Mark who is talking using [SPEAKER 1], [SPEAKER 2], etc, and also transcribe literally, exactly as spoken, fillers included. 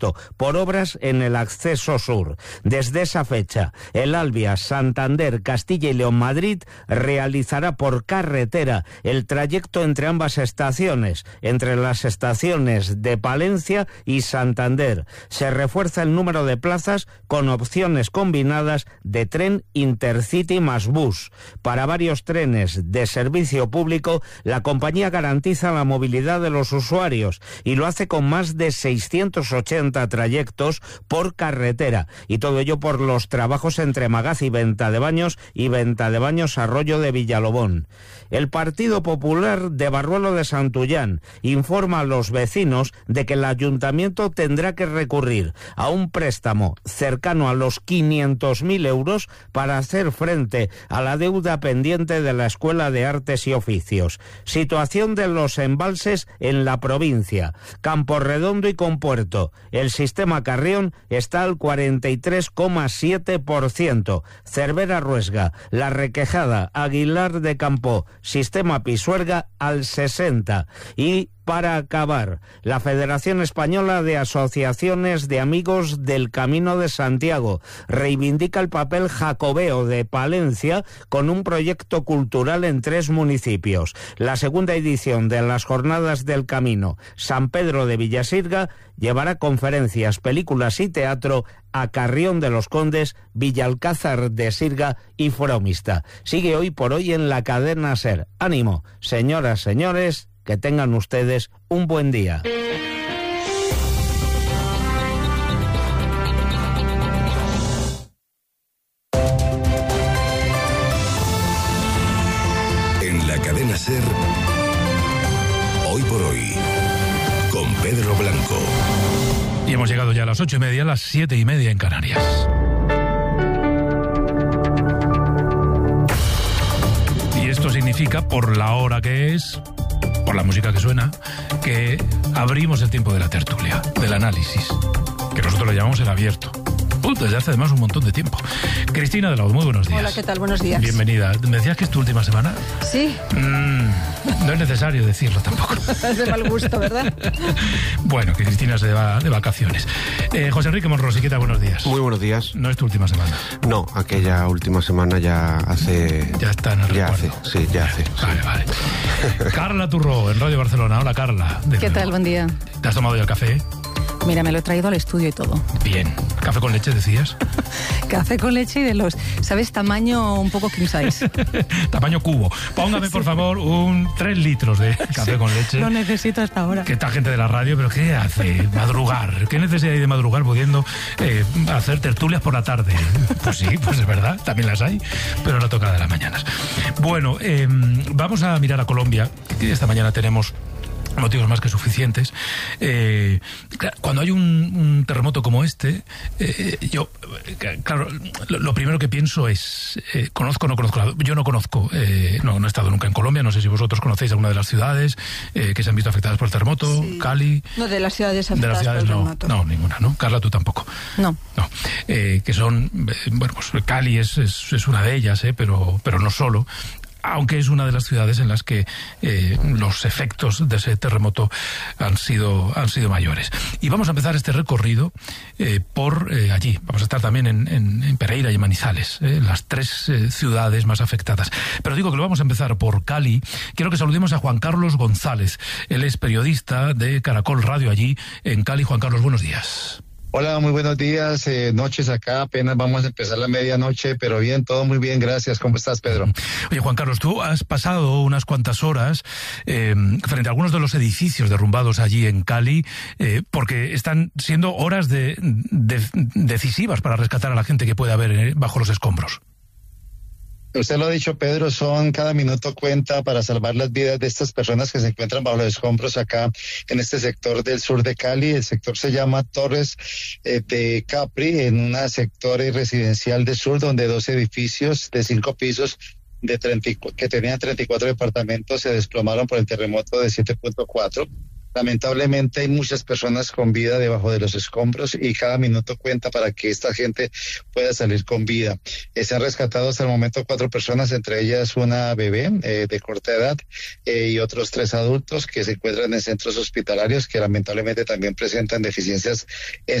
[SPEAKER 1] trayecto por obras en el acceso sur. Desde esa fecha, el Alvia, Santander, Castilla y León, Madrid realizará por carretera el trayecto entre ambas estaciones, entre las estaciones de Palencia y Santander. Se refuerza el número de plazas con opciones combinadas de tren Intercity más bus. Para varios trenes de servicio público, la compañía garantiza la movilidad de los usuarios y lo hace con más de seiscientos ochenta trayectos por carretera, y todo ello por los trabajos entre Magaz y Ventadebaños y Ventadebaños Arroyo de Villalobón. El Partido Popular de Barruelo de Santullán informa a los vecinos de que el ayuntamiento tendrá que recurrir a un préstamo cercano a los quinientos mil euros para hacer frente a la deuda pendiente de la Escuela de Artes y Oficios. Situación de los embalses en la provincia. Camporredondo y Compuerto. El sistema Carrión está al cuarenta y tres coma siete por ciento. Cervera Ruesga, La Requejada, Aguilar de Campoo, sistema Pisuerga al sesenta. Y para acabar, la Federación Española de Asociaciones de Amigos del Camino de Santiago reivindica el papel jacobeo de Palencia con un proyecto cultural en tres municipios. La segunda edición de las Jornadas del Camino, San Pedro de Villasirga, llevará conferencias, películas y teatro a Carrión de los Condes, Villalcázar de Sirga y Fromista. Sigue hoy por hoy en la cadena SER. Ánimo, señoras, señores, que tengan ustedes un buen día.
[SPEAKER 2] En la cadena SER, hoy por hoy, con Pedro Blanco.
[SPEAKER 3] Y hemos llegado ya a las ocho y media, a las siete y media en Canarias. Y esto significa, por la hora que es, por la música que suena, que abrimos el tiempo de la tertulia, del análisis, que nosotros lo llamamos el abierto. Uh, desde hace además un montón de tiempo. Cristina de la O, muy buenos días.
[SPEAKER 4] Hola, ¿qué tal? Buenos días.
[SPEAKER 3] Bienvenida. ¿Me decías que es tu última semana?
[SPEAKER 4] Sí.
[SPEAKER 3] Mm, no es necesario decirlo tampoco.
[SPEAKER 4] Es de mal gusto, ¿verdad?
[SPEAKER 3] Bueno, que Cristina se va de vacaciones. Eh, José Enrique Monrosi, ¿qué tal? Buenos días.
[SPEAKER 5] Muy buenos días.
[SPEAKER 3] ¿No es tu última semana?
[SPEAKER 5] No, aquella última semana ya hace...
[SPEAKER 3] Ya está en el
[SPEAKER 5] ya
[SPEAKER 3] recuerdo.
[SPEAKER 5] hace, sí, ya hace.
[SPEAKER 3] Vale, vale. Carla Turró, en Radio Barcelona. Hola, Carla.
[SPEAKER 6] ¿Qué tal? Buen día.
[SPEAKER 3] ¿Te has tomado ya el café?
[SPEAKER 6] Mira, me lo he traído al estudio y todo.
[SPEAKER 3] Bien. ¿Café con leche decías?
[SPEAKER 6] Café con leche y de los, ¿sabes? Tamaño un poco king size.
[SPEAKER 3] Tamaño cubo. Póngame, sí, por favor, un tres litros de café, sí, con leche.
[SPEAKER 6] Lo necesito hasta ahora.
[SPEAKER 3] ¿Qué tal gente de la radio? ¿Pero qué hace? Madrugar. ¿Qué necesidad hay de madrugar pudiendo eh, hacer tertulias por la tarde? Pues sí, pues es verdad, también las hay, pero no toca de las mañanas. Bueno, eh, vamos a mirar a Colombia. Esta mañana tenemos motivos más que suficientes. Eh, cuando hay un, un terremoto como este, eh, yo, claro, lo, lo primero que pienso es, eh, ¿conozco o no conozco? Yo no conozco, eh, no, no he estado nunca en Colombia, no sé si vosotros conocéis alguna de las ciudades eh, que se han visto afectadas por el terremoto, sí. Cali.
[SPEAKER 4] No, de las ciudades afectadas
[SPEAKER 3] de las ciudades,
[SPEAKER 4] por el
[SPEAKER 3] no,
[SPEAKER 4] terremoto.
[SPEAKER 3] No, ninguna, ¿no? Carla, tú tampoco.
[SPEAKER 6] No.
[SPEAKER 3] No. Eh, que son, eh, bueno, pues Cali es, es, es una de ellas, eh, pero, pero no solo. Aunque es una de las ciudades en las que eh, los efectos de ese terremoto han sido, han sido mayores. Y vamos a empezar este recorrido eh, por eh, allí. Vamos a estar también en, en, en Pereira y en Manizales, eh, las tres eh, ciudades más afectadas. Pero digo que lo vamos a empezar por Cali. Quiero que saludemos a Juan Carlos González. Él es periodista de Caracol Radio allí en Cali. Juan Carlos, buenos días.
[SPEAKER 7] Hola, muy buenos días, eh, noches acá, apenas vamos a empezar la medianoche, pero bien, todo muy bien, gracias. ¿Cómo estás, Pedro?
[SPEAKER 3] Oye, Juan Carlos, tú has pasado unas cuantas horas eh, frente a algunos de los edificios derrumbados allí en Cali, eh, porque están siendo horas de, de, decisivas para rescatar a la gente que puede haber eh, bajo los escombros.
[SPEAKER 7] Usted lo ha dicho, Pedro, son cada minuto cuenta para salvar las vidas de estas personas que se encuentran bajo los escombros acá en este sector del sur de Cali. El sector se llama Torres eh, de Capri, en un sector residencial del sur donde dos edificios de cinco pisos de treinta, que tenían treinta y cuatro departamentos se desplomaron por el terremoto de siete punto cuatro. Lamentablemente hay muchas personas con vida debajo de los escombros y cada minuto cuenta para que esta gente pueda salir con vida. Eh, se han rescatado hasta el momento cuatro personas, entre ellas una bebé eh, de corta edad eh, y otros tres adultos que se encuentran en centros hospitalarios que lamentablemente también presentan deficiencias